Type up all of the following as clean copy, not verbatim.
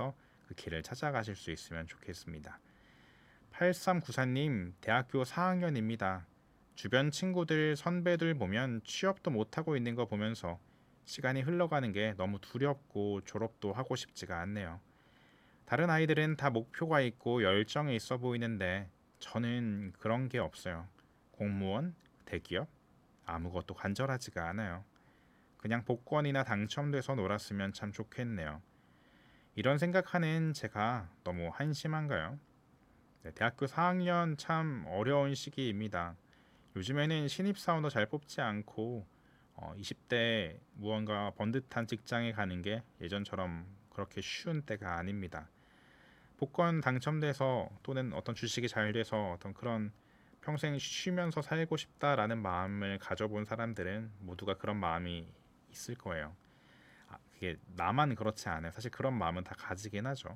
하면서 그 길을 찾아가실 수 있으면 좋겠습니다. 8394님, 대학교 4학년입니다. 주변 친구들, 선배들 보면 취업도 못하고 있는 거 보면서 시간이 흘러가는 게 너무 두렵고 졸업도 하고 싶지가 않네요. 다른 아이들은 다 목표가 있고 열정이 있어 보이는데 저는 그런 게 없어요. 공무원, 대기업, 아무것도 간절하지가 않아요. 그냥 복권이나 당첨돼서 놀았으면 참 좋겠네요. 이런 생각하는 제가 너무 한심한가요? 네, 대학교 4학년 참 어려운 시기입니다. 요즘에는 신입사원도 잘 뽑지 않고 20대 무언가 번듯한 직장에 가는 게 예전처럼 그렇게 쉬운 때가 아닙니다. 복권 당첨돼서 또는 어떤 주식이 잘 돼서 어떤 그런 평생 쉬면서 살고 싶다라는 마음을 가져본 사람들은 모두가 그런 마음이 있을 거예요. 그게 나만 그렇지 않아요. 사실 그런 마음은 다 가지긴 하죠.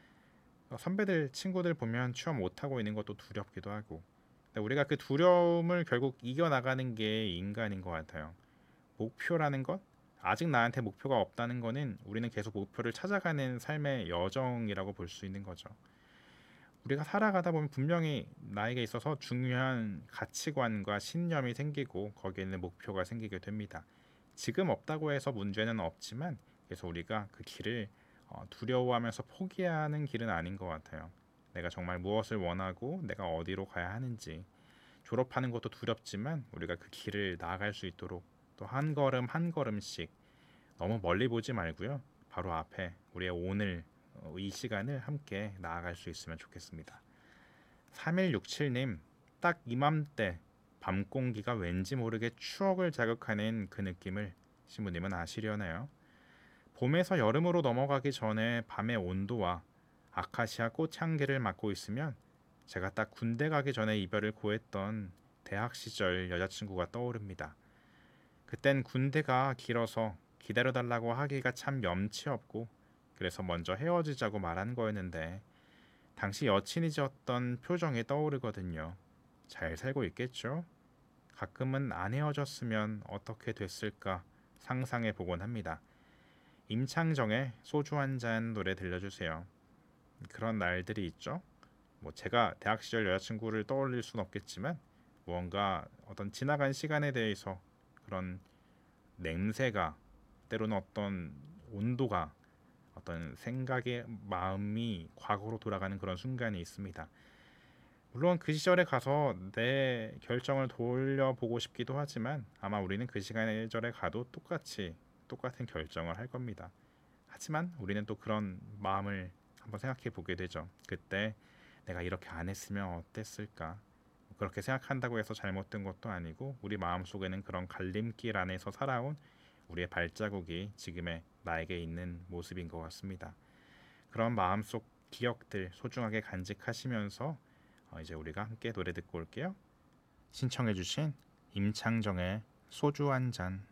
선배들, 친구들 보면 취업 못하고 있는 것도 두렵기도 하고. 근데 우리가 그 두려움을 결국 이겨나가는 게 인간인 것 같아요. 목표라는 것? 아직 나한테 목표가 없다는 거는 우리는 계속 목표를 찾아가는 삶의 여정이라고 볼 수 있는 거죠. 우리가 살아가다 보면 분명히 나에게 있어서 중요한 가치관과 신념이 생기고 거기에는 목표가 생기게 됩니다. 지금 없다고 해서 문제는 없지만 그래서 우리가 그 길을 두려워하면서 포기하는 길은 아닌 것 같아요. 내가 정말 무엇을 원하고 내가 어디로 가야 하는지 졸업하는 것도 두렵지만 우리가 그 길을 나아갈 수 있도록 또 한 걸음 한 걸음씩 너무 멀리 보지 말고요. 바로 앞에 우리의 오늘 이 시간을 함께 나아갈 수 있으면 좋겠습니다. 3167님, 딱 이맘때 밤 공기가 왠지 모르게 추억을 자극하는 그 느낌을 신부님은 아시려나요? 봄에서 여름으로 넘어가기 전에 밤의 온도와 아카시아 꽃향기를 맡고 있으면 제가 딱 군대 가기 전에 이별을 고했던 대학 시절 여자친구가 떠오릅니다. 그땐 군대가 길어서 기다려달라고 하기가 참 염치 없고 그래서 먼저 헤어지자고 말한 거였는데 당시 여친이 지었던 표정이 떠오르거든요. 잘 살고 있겠죠? 가끔은 안 헤어졌으면 어떻게 됐을까 상상해 보곤 합니다. 임창정의 소주 한 잔 노래 들려주세요. 그런 날들이 있죠. 뭐 제가 대학 시절 여자친구를 떠올릴 순 없겠지만 무언가 어떤 지나간 시간에 대해서 그런 냄새가 때로는 어떤 온도가 어떤 생각의 마음이 과거로 돌아가는 그런 순간이 있습니다. 물론 그 시절에 가서 내 결정을 돌려보고 싶기도 하지만 아마 우리는 그 시절에 가도 똑같은 결정을 할 겁니다. 하지만 우리는 또 그런 마음을 한번 생각해 보게 되죠. 그때 내가 이렇게 안 했으면 어땠을까? 그렇게 생각한다고 해서 잘못된 것도 아니고 우리 마음속에는 그런 갈림길 안에서 살아온 우리의 발자국이 지금의 나에게 있는 모습인 것 같습니다. 그런 마음속 기억들 소중하게 간직하시면서 이제 우리가 함께 노래 듣고 올게요. 신청해주신 임창정의 소주 한 잔.